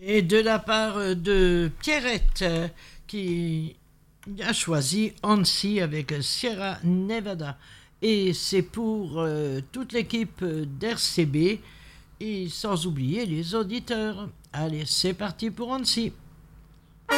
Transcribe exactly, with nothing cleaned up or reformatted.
Et de la part de Pierrette, euh, qui a choisi Annecy avec Sierra Nevada. Et c'est pour euh, toute l'équipe d'R C B et sans oublier les auditeurs. Allez, c'est parti pour Annecy.